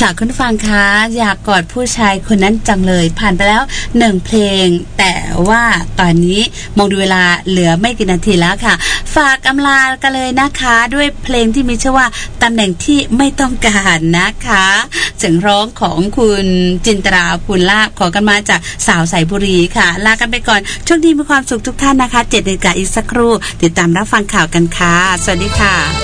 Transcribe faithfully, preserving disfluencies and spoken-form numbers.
ค่ะคุณฟังคะอยากกอดผู้ชายคนนั้นจังเลยผ่านไปแล้วหนึ่งเพลงแต่ว่าตอนนี้มองดูเวลาเหลือไม่กี่นาทีแล้วค่ะฝากอำลากันเลยนะคะด้วยเพลงที่มีชื่อว่าตำแหน่งที่ไม่ต้องการนะคะเสียงร้องของคุณจินตราภูลลาภขอกันมาจากสาวสายบุรีค่ะลากันไปก่อนโชคดีมีความสุขทุกท่านนะคะเจ็ดนาฬิกาอีกสักครู่ติดตามรับฟังข่าวกันค่ะสวัสดีค่ะ